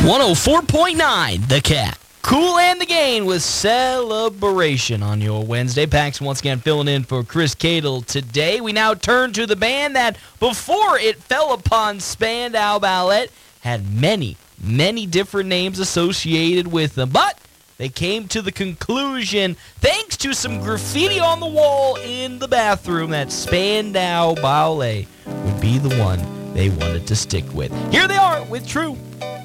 104.9 The Cat. Cool and the Game with Celebration on your Wednesday. Paxton once again filling in for Chris Cadle today. We now turn to the band that, before it fell upon Spandau Ballet, had many different names associated with them. But they came to the conclusion, thanks to some graffiti on the wall in the bathroom, that Spandau Ballet would be the one they wanted to stick with. Here they are with True.